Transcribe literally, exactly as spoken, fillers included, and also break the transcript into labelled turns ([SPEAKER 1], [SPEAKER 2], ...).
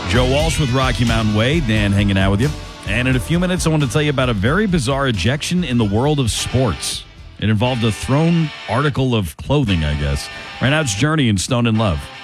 [SPEAKER 1] Joe Walsh with Rocky Mountain Way. Dan hanging out with you. And in a few minutes, I want to tell you about a very bizarre ejection in the world of sports. It involved a thrown article of clothing, I guess. Right now, it's Journey and Stone in Love.